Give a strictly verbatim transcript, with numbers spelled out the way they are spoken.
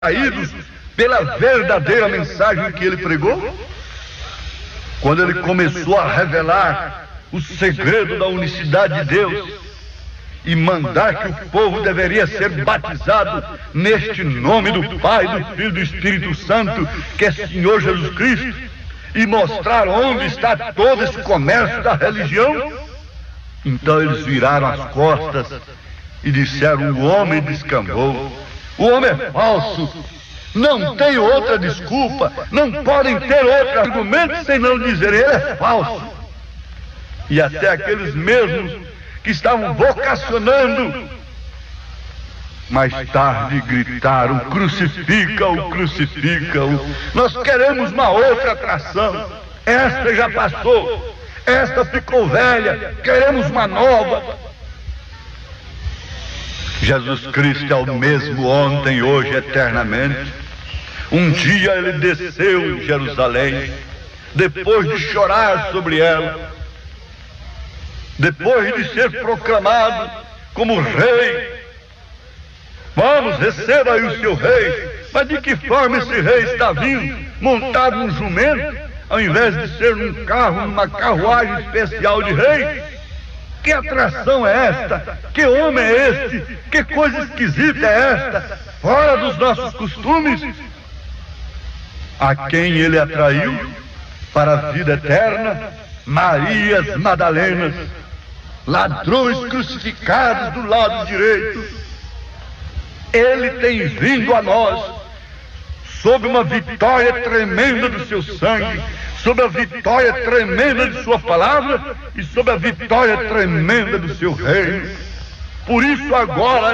atraídos pela verdadeira mensagem que ele pregou? Quando ele começou a revelar o segredo da unicidade de Deus e mandar que o povo deveria ser batizado neste nome do Pai, do Filho e do Espírito Santo, que é Senhor Jesus Cristo, e mostrar onde está todo esse comércio da religião, então eles viraram as costas e disseram: o homem descambou, o homem é falso, não tem outra desculpa, não podem ter outro argumento sem não dizer ele é falso. E até aqueles mesmos que estavam vocacionando, mais tarde gritaram: crucifica-o, crucifica-o. Nós queremos uma outra atração, esta já passou, esta ficou velha, queremos uma nova. Jesus Cristo é o mesmo ontem, hoje, eternamente. Um dia ele desceu em Jerusalém, depois de chorar sobre ela, depois de ser proclamado como rei. Vamos, receba aí o seu rei. Mas de que forma esse rei está vindo? Montado num jumento, ao invés de ser num carro, numa carruagem especial de rei? Que atração é esta? Que homem é este? Que coisa esquisita é esta? Fora dos nossos costumes. A quem ele atraiu para a vida eterna? Marias Madalenas, ladrões crucificados do lado direito. Ele tem vindo a nós sob uma vitória tremenda do seu sangue, sob a vitória tremenda de sua palavra e sob a vitória tremenda do seu reino. Por isso agora